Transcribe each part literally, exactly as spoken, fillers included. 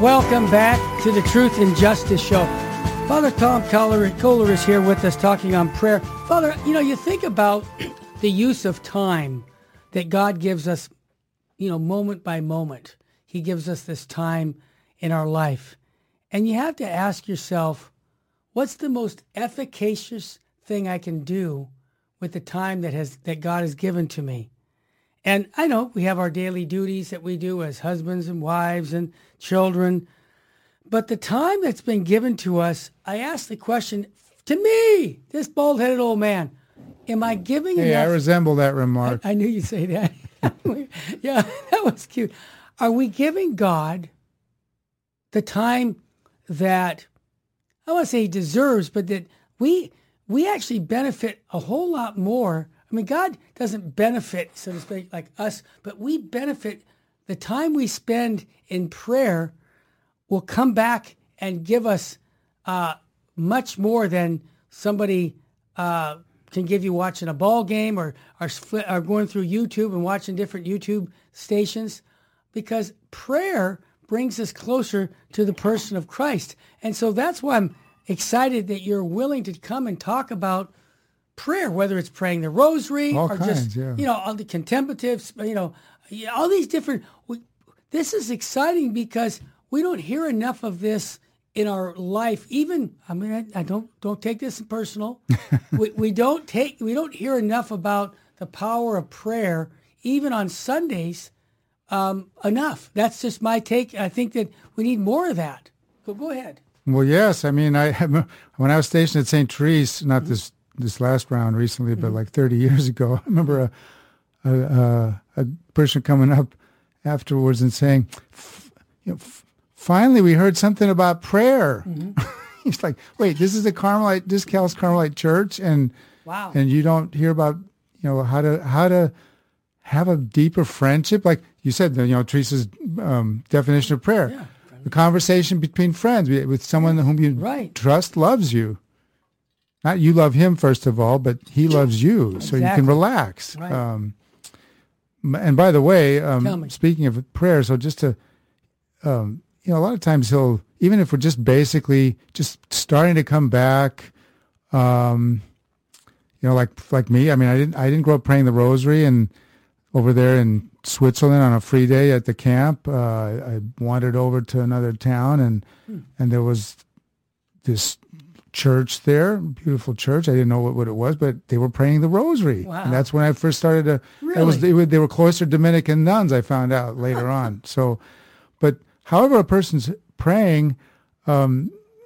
Welcome back to the Truth and Justice Show. Father Tom Kohler, Kohler is here with us talking on prayer. Father, you know, you think about the use of time that God gives us, you know, moment by moment. He gives us this time in our life. And you have to ask yourself, what's the most efficacious thing I can do with the time that has that God has given to me? And I know we have our daily duties that we do as husbands and wives and children. But the time that's been given to us, I ask the question, to me, this bald-headed old man, am I giving hey, enough? I resemble that remark. I, I knew you'd say that. Yeah, that was cute. Are we giving God the time that, I want to say he deserves, but that we we actually benefit a whole lot more? I mean, God doesn't benefit, so to speak, like us, but we benefit. The time we spend in prayer will come back and give us uh, much more than somebody uh, can give you watching a ball game or, or, or going through YouTube and watching different YouTube stations, because prayer brings us closer to the person of Christ. And so that's why I'm excited that you're willing to come and talk about prayer, whether it's praying the rosary all or kinds, just, yeah. you know, all the contemplatives, you know, all these different, we, this is exciting because we don't hear enough of this in our life. Even, I mean, I, I don't, don't take this personal. we, we don't take, we don't hear enough about the power of prayer, even on Sundays, um, enough. That's just my take. I think that we need more of that. So go ahead. Well, yes. I mean, I when I was stationed at Saint Therese, not mm-hmm. this this last round recently, but mm-hmm. like thirty years ago, I remember a, a, a, a person coming up afterwards and saying, you know, finally we heard something about prayer. Mm-hmm. He's like, wait, this is a Carmelite, this Cal's Carmelite church, and wow. and you don't hear about, you know, how to how to have a deeper friendship? Like you said, you know, Teresa's um, definition of prayer. Yeah. The conversation between friends, with someone whom you right. trust loves you. Not you love him, first of all, but he loves you, exactly. So you can relax. Right. Um, and by the way, um, speaking of prayer, so just to, um, you know, a lot of times he'll, even if we're just basically just starting to come back, um, you know, like like me, I mean, I didn't I didn't grow up praying the rosary, and over there in Switzerland on a free day at the camp, uh, I wandered over to another town, and hmm. and there was this church there, beautiful church. I didn't know what, what it was, but they were praying the rosary. Wow. And that's when I first started to, really? it was, they, were, they were cloistered Dominican nuns, I found out later on. So, but however a person's praying, um,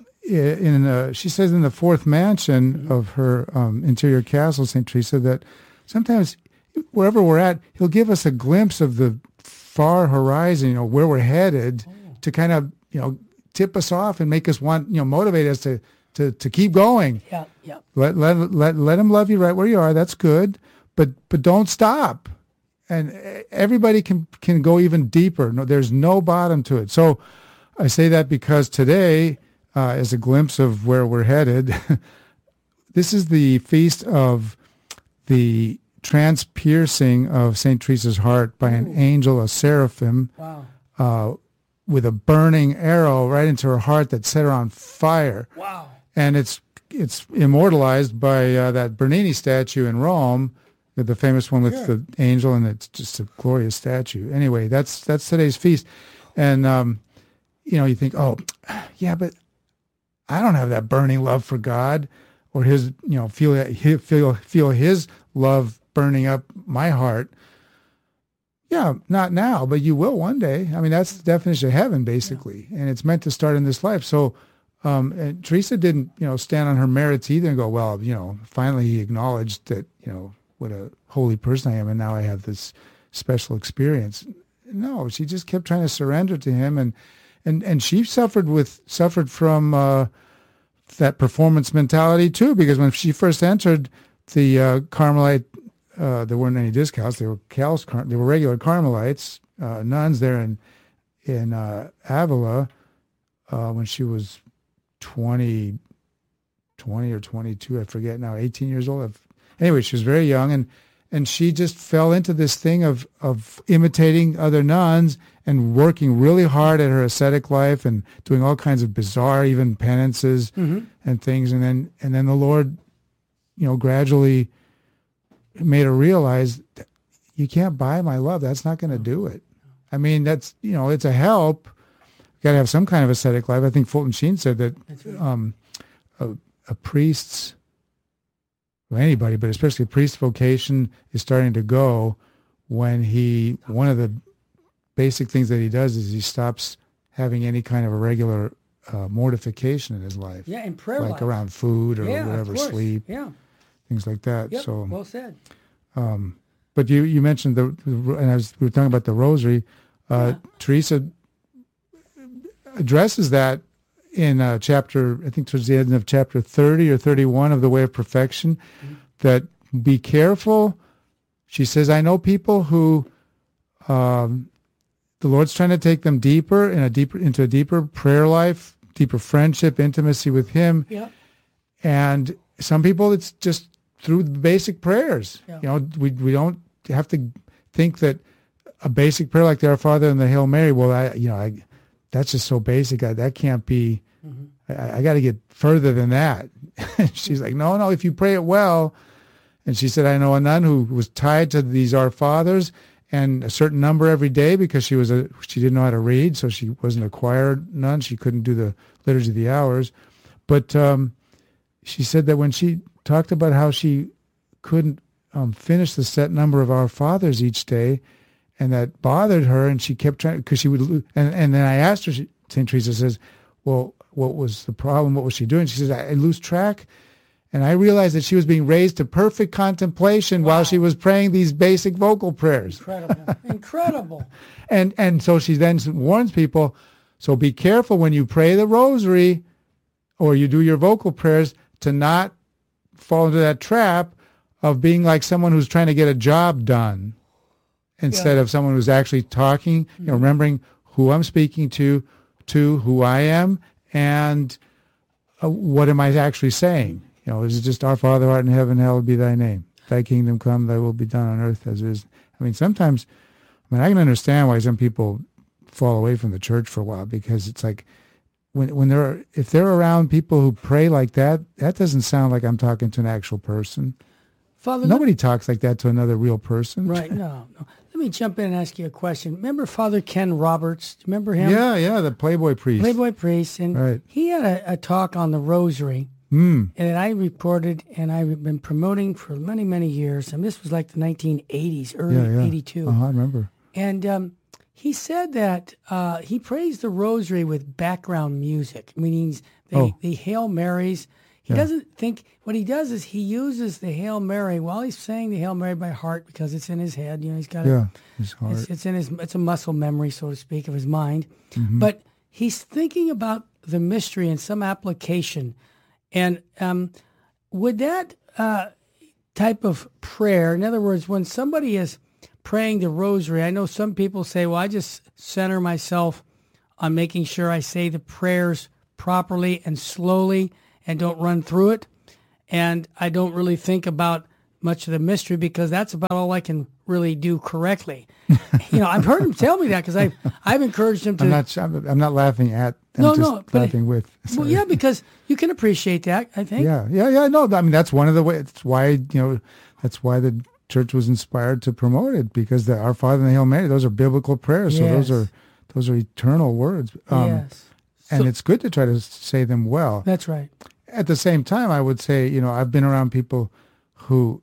in uh, she says in the fourth mansion mm-hmm. of her um, interior castle, Saint Teresa, that sometimes wherever we're at, he'll give us a glimpse of the far horizon, you know, where we're headed oh. to kind of, you know, tip us off and make us want, you know, motivate us to, to, to keep going. Yeah, yeah. Let, let, let, let him love you right where you are. That's good. But, but don't stop. And everybody can, can go even deeper. No, there's no bottom to it. So I say that because today, uh, as a glimpse of where we're headed, this is the feast of the transpiercing of Saint Teresa's heart by an Ooh. angel, a seraphim, wow. uh, with a burning arrow right into her heart that set her on fire. Wow. And it's it's immortalized by uh, that Bernini statue in Rome, the famous one with sure. the angel, and it's just a glorious statue. Anyway, that's that's today's feast. And, um, you know, you think, oh, yeah, but I don't have that burning love for God, or his, you know, feel feel feel his love burning up my heart. Yeah, not now, but you will one day. I mean, that's the definition of heaven, basically, yeah. and it's meant to start in this life. So, um, and Teresa didn't, you know, stand on her merits either and go, well, you know, finally he acknowledged that, you know, what a holy person I am, and now I have this special experience. No, she just kept trying to surrender to him, and and and she suffered with suffered from uh, that performance mentality too, because when she first entered the uh, Carmelite. Uh, there weren't any discounts. They were Cal's, they were regular Carmelites, uh, nuns there in in uh, Avila uh, when she was twenty, twenty or twenty-two, I forget now, eighteen years old. Anyway, she was very young, and and she just fell into this thing of of imitating other nuns and working really hard at her ascetic life and doing all kinds of bizarre, even penances Mm-hmm. and things. And then, and then the Lord, you know, gradually made her realize that you can't buy my love. That's not going to do it. I mean, that's, you know, it's a help. You got to have some kind of ascetic life. I think Fulton Sheen said that Right. um, a, a priest's, well, anybody, but especially a priest's vocation is starting to go when he, one of the basic things that he does is he stops having any kind of a regular uh, mortification in his life. Yeah, in prayer like life. around food or Yeah, of whatever, course. sleep, Yeah. things like that. Yep. So, Well said. um, but you, you mentioned the, and I was, we were talking about the rosary. Uh, Yeah. Teresa addresses that in uh, chapter, I think towards the end of chapter thirty or thirty-one of The Way of Perfection, mm-hmm. that be careful. She says, I know people who um, the Lord's trying to take them deeper in a deeper into a deeper prayer life, deeper friendship, intimacy with Him. Yeah. And some people, it's just through the basic prayers. Yeah. You know, we we don't have to think that a basic prayer like the Our Father and the Hail Mary, well, I, you know, I, that's just so basic. I, that can't be, mm-hmm. I, I got to get further than that. She's like, no, no, if you pray it well. And she said, I know a nun who was tied to these Our Fathers and a certain number every day because she was a, she didn't know how to read, so she wasn't a choir nun. She couldn't do the Liturgy of the Hours. But um, she said that when she talked about how she couldn't um, finish the set number of Our Fathers each day, and that bothered her, and she kept trying, because she would, and, and then I asked her, she, Saint Teresa says, well, what was the problem? What was she doing? She says, I, I lose track. And I realized that she was being raised to perfect contemplation wow. while she was praying these basic vocal prayers. Incredible. Incredible. And and so she then warns people, so be careful when you pray the rosary or you do your vocal prayers to not fall into that trap of being like someone who's trying to get a job done instead yeah. of someone who's actually talking, mm-hmm. you know, remembering who I'm speaking to, to who I am, and uh, what am I actually saying? You know, is it just Our Father who art in heaven, hallowed be thy name. Thy kingdom come, thy will be done on earth as it is. I mean, sometimes, I mean, I can understand why some people fall away from the church for a while, because it's like, when when they're, if they're around people who pray like that, that doesn't sound like I'm talking to an actual person. Father, Nobody let, talks like that to another real person. Right, no, no. Let me jump in and ask you a question. Remember Father Ken Roberts? Do you remember him? Yeah, yeah, the Playboy priest. Playboy priest. And right. he had a, a talk on the rosary. Mm. And I reported, and I've been promoting for many, many years. And this was like the nineteen eighties, early yeah, yeah. eighty-two. Uh-huh, I remember. And um, he said that uh, he prays the rosary with background music, meaning the, oh. the Hail Marys. He yeah. doesn't think, what he does is he uses the Hail Mary while he's saying the Hail Mary by heart, because it's in his head. You know, he's got yeah, it. his heart. It's, it's in his, it's a muscle memory, so to speak, of his mind. Mm-hmm. But he's thinking about the mystery and some application. And um, would that uh, type of prayer, in other words, when somebody is praying the rosary, I know some people say, well, I just center myself on making sure I say the prayers properly and slowly and don't run through it. And I don't really think about much of the mystery, because that's about all I can really do correctly. You know, I've heard him tell me that, because I've, I've encouraged him to... I'm not, I'm not laughing at, I'm no, just no, but laughing with. Sorry. Well, yeah, because you can appreciate that, I think. Yeah, yeah, yeah, no, I mean, that's one of the ways, it's why, you know, that's why the church was inspired to promote it, because the Our Father and the Hail Mary, those are biblical prayers, yes. so those are those are eternal words. Um, yes. And so, it's good to try to say them well. That's right. At the same time, I would say, you know, I've been around people who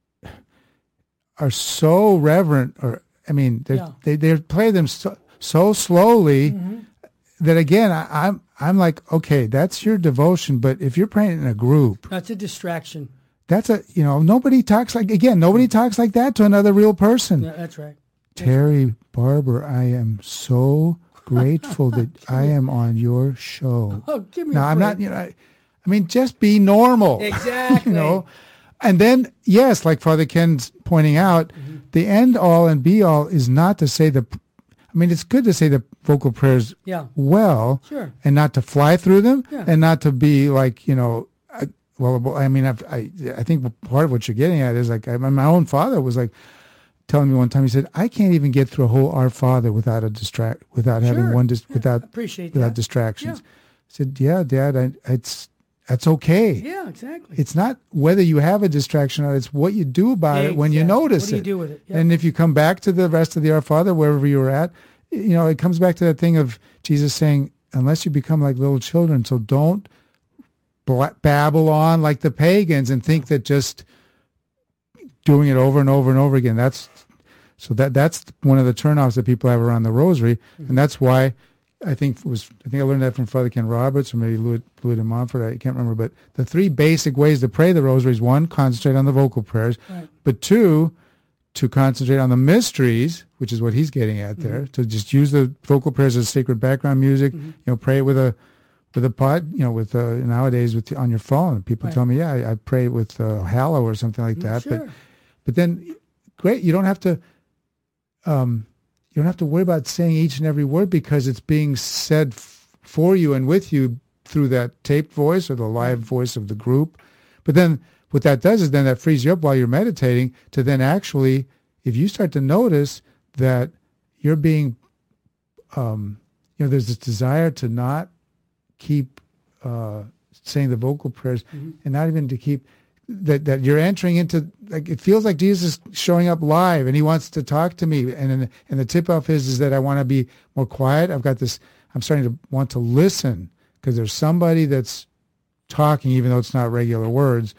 are so reverent, or, I mean, yeah. they they play them so, so slowly mm-hmm. that, again, I, I'm I'm like, okay, that's your devotion, but if you're praying in a group, that's a distraction. That's a, you know, nobody talks like, again, nobody talks like that to another real person. Yeah, that's right. That's Terry right. Barber, I am so grateful that I am on your show. Oh, give me now, a I'm break. not, you know, I, I mean, just be normal. Exactly. You know? And then, yes, like Father Ken's pointing out, mm-hmm. the end all and be all is not to say the, I mean, it's good to say the vocal prayers yeah. well, sure. and not to fly through them, yeah. and not to be like, you know, I, well, I mean, I've, I I think part of what you're getting at is like, I, my own father was like, telling me one time, he said, I can't even get through a whole Our Father without a distract, without Sure. having one, dis- Yeah, without, appreciate without that. distractions. Yeah. I said, yeah, Dad, I, it's, that's okay. Yeah, exactly. It's not whether you have a distraction or not, it's what you do about it when you Exactly. notice What do you it. do with it? Yep. And if you come back to the rest of the Our Father, wherever you were at, you know, it comes back to that thing of Jesus saying, unless you become like little children, so don't bla- babble on like the pagans and think that just doing it over and over and over again, that's, so that that's one of the turnoffs that people have around the rosary. Mm-hmm. And that's why I think it was, I think I learned that from Father Ken Roberts or maybe Louis, Louis de Montfort, I can't remember, but the three basic ways to pray the rosary is one, concentrate on the vocal prayers, Right. but two, to concentrate on the mysteries, which is what he's getting at there, mm-hmm. to just use the vocal prayers as sacred background music, mm-hmm. you know, pray with a, with a pod, you know, with, uh, nowadays with, on your phone, people Right. tell me, yeah, I, I pray with uh, Hallow or something like that, Sure. but, but then, great, you don't have to, um, you don't have to worry about saying each and every word because it's being said f- for you and with you through that taped voice or the live voice of the group. But then what that does is then that frees you up while you're meditating to then actually, if you start to notice that you're being, um, you know, there's this desire to not keep uh, saying the vocal prayers mm-hmm. and not even to keep, that, that you're entering into, like, it feels like Jesus is showing up live and he wants to talk to me. And, and the tip off is, is that I want to be more quiet. I've got this, I'm starting to want to listen because there's somebody that's talking, even though it's not regular words.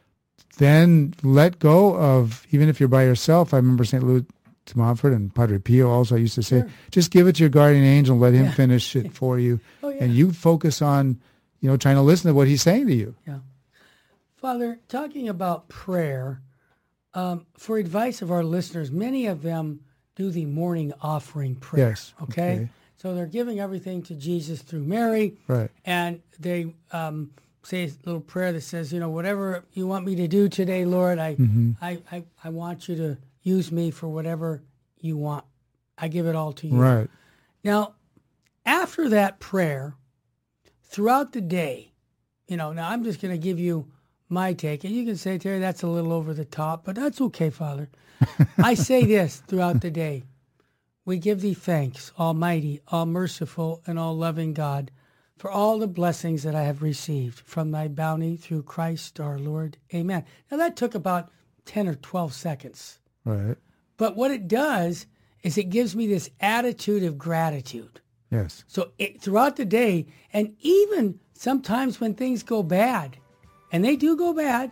Then let go of, even if you're by yourself, I remember Saint Louis de Montfort and Padre Pio also used to say, Sure. just give it to your guardian angel and let him Yeah. finish it for you. Oh, yeah. And you focus on, you know, trying to listen to what he's saying to you. Yeah. Father, talking about prayer, um, for advice of our listeners, many of them do the morning offering prayer. Yes. Okay? Okay. So they're giving everything to Jesus through Mary. Right. And they um, say a little prayer that says, you know, whatever you want me to do today, Lord, I, Mm-hmm. I, I, I want you to use me for whatever you want. I give it all to you. Right. Now, after that prayer, throughout the day, you know, now I'm just going to give you my take, and you can say, Terry, that's a little over the top, but that's okay, Father. I say this throughout the day. We give thee thanks, almighty, all merciful, and all loving God, for all the blessings that I have received from thy bounty through Christ our Lord. Amen. Now that took about ten or twelve seconds. Right. But what it does is it gives me this attitude of gratitude. Yes. So it, throughout the day, and even sometimes when things go bad, and they do go bad,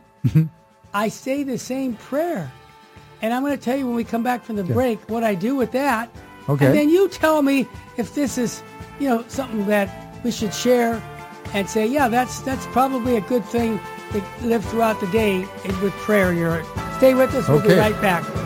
I say the same prayer. And I'm going to tell you when we come back from the Yeah. break what I do with that. Okay. And then you tell me if this is, you know, something that we should share and say, yeah, that's that's probably a good thing to live throughout the day with prayer. You're, stay with us. We'll be Okay. right back.